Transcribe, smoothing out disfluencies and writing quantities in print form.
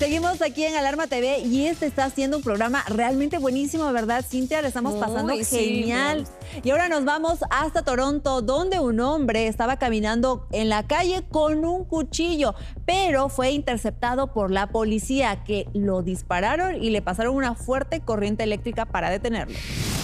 Seguimos aquí en Alarma TV y este está haciendo un programa realmente buenísimo, ¿verdad, Cintia? Le estamos pasando genial. Sí, y ahora nos vamos hasta Toronto, donde un hombre estaba caminando en la calle con un cuchillo, pero fue interceptado por la policía, que lo dispararon y le pasaron una fuerte corriente eléctrica para detenerlo.